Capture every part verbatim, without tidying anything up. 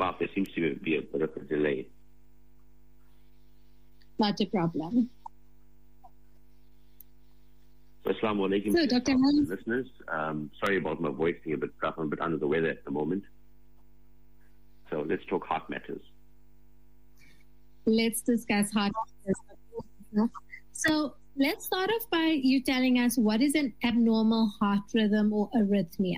Mark, there seems to be a bit of a delay. Not a problem. So, Assalamu alaikum so, to Doctor listeners. Um, sorry about my voice being a bit rough. I'm a bit under the weather at the moment. So let's talk heart matters. Let's discuss heart matters. So let's start off by you telling us what is an abnormal heart rhythm or arrhythmia.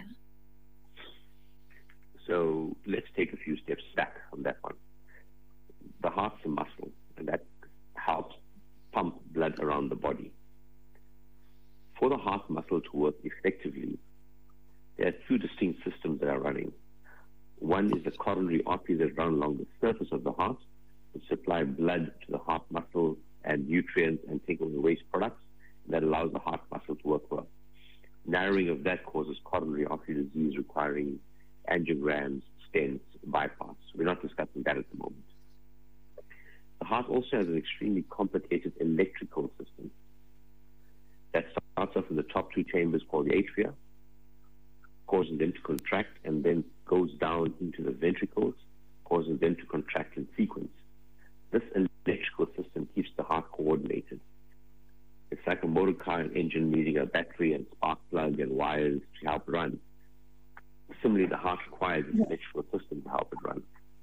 So let's take a few steps back on that one. The heart's a muscle, and that helps pump blood around the body. For the heart muscle to work effectively, there are two distinct systems that are running. One is the coronary arteries that run along the surface of the heart, which supply blood to the heart muscle and nutrients and take away waste products, and that allows the heart muscle to work well. Narrowing of that causes coronary artery disease requiring angiograms, stents, bypass. We're not discussing that at the moment. The heart also has an extremely complicated electrical system that starts off in the top two chambers called the atria, causing them to contract, and then goes down into the ventricles, causing them to contract in sequence. This electrical system keeps the heart coordinated. It's like a motor car and engine needing a battery and spark plug and wires to help run. Similarly, the heart requires an electrical system to help it run.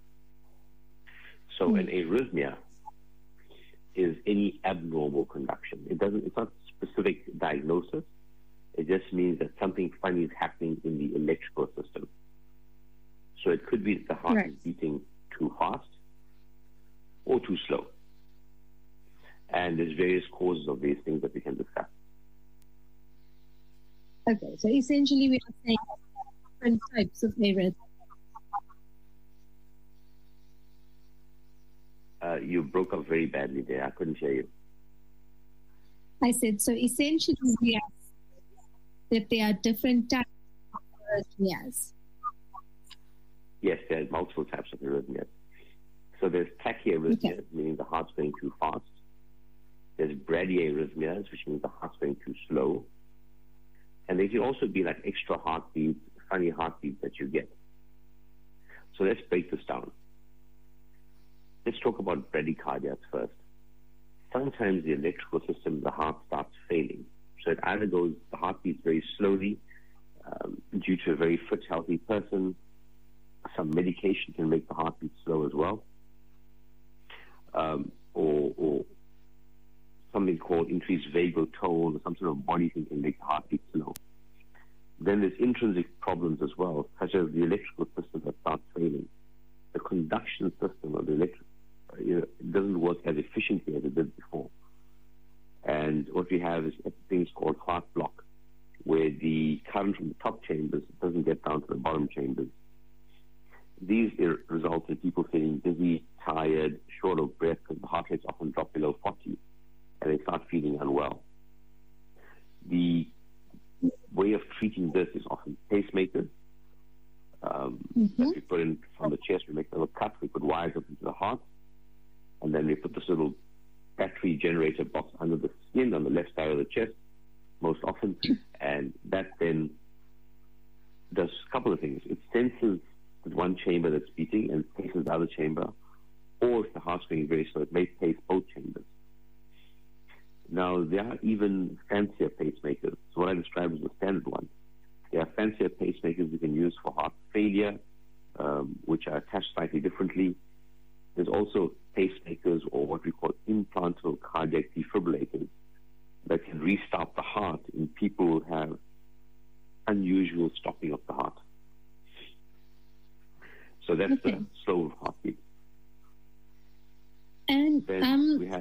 So an arrhythmia is any abnormal conduction. It doesn't, it's not a specific diagnosis. It just means that something funny is happening in the electrical system. So it could be that the heart right. is beating too fast or too slow. And there's various causes of these things that we can discuss. Okay, so essentially we are saying different types of arrhythmia. Uh, you broke up very badly there. I couldn't hear you. I said, so essentially we are that there are different types of arrhythmias. Yes, there are multiple types of arrhythmias. So there's tachyarrhythmias, okay. meaning the heart's going too fast. There's bradyarrhythmias, which means the heart's going too slow. And there can also be like extra heartbeats, funny heartbeats that you get. So let's break this down. Let's talk about bradycardias first. Sometimes the electrical system of the heart starts failing. So it either goes, the heart beats very slowly um, due to a very fit, healthy person. Some medication can make the heart beat slow as well. Um, or, or something called increased vagal tone or some sort of body thing can make the heart beat slow. Then there's intrinsic problems as well, such as the electrical system that starts failing. The conduction system of the electric you know, it doesn't work as efficiently as it did before. And what we have is things called heart block, where the current from the top chambers doesn't get down to the bottom chambers. These result in people feeling dizzy, tired, short of breath, because the heart rates often drop below forty, and they start feeling unwell. The way of treating this is often pacemakers. Um, mm-hmm. that we put in from the chest, we make a little cut, we put wires up into the heart, and then we put this little battery generator box under the skin on the left side of the chest, most often, and that then does a couple of things. It senses the one chamber that's beating and paces the other chamber, or if the heart's going very slow, it may pace both chambers. Now, there are even fancier pacemakers. So what I describe as the standard one. There are fancier pacemakers you can use for heart failure, um, which are attached slightly differently. There's also pacemakers, or what we call implantable cardiac defibrillators, that can restart the heart in people who have unusual stopping of the heart. So that's okay. the slow heartbeat. And then um, we have